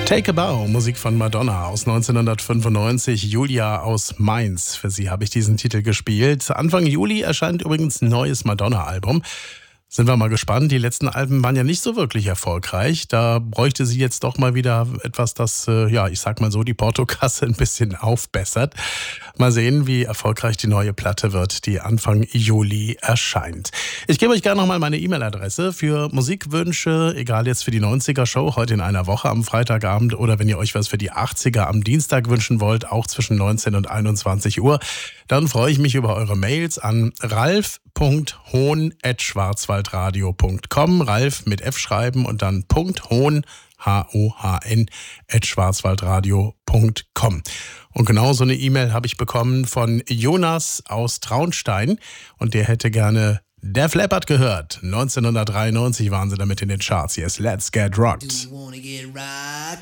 Take a Bow, Musik von Madonna aus 1995, Julia aus Mainz. Für sie habe ich diesen Titel gespielt. Anfang Juli erscheint übrigens ein neues Madonna-Album. Sind wir mal gespannt. Die letzten Alben waren ja nicht so wirklich erfolgreich. Da bräuchte sie jetzt doch mal wieder etwas, das, ich sag mal so, die Portokasse ein bisschen aufbessert. Mal sehen, wie erfolgreich die neue Platte wird, die Anfang Juli erscheint. Ich gebe euch gerne nochmal meine E-Mail-Adresse für Musikwünsche, egal jetzt für die 90er-Show, heute in einer Woche am Freitagabend oder wenn ihr euch was für die 80er am Dienstag wünschen wollt, auch zwischen 19 und 21 Uhr. Dann freue ich mich über eure Mails an ralf.hohn@schwarzwaldradio.com. Ralf mit F schreiben und dann .hohn, Hohn, @schwarzwaldradio.com. Und genau so eine E-Mail habe ich bekommen von Jonas aus Traunstein und der hätte gerne Def Leppard gehört. 1993 waren sie damit in den Charts. Yes, let's get rocked.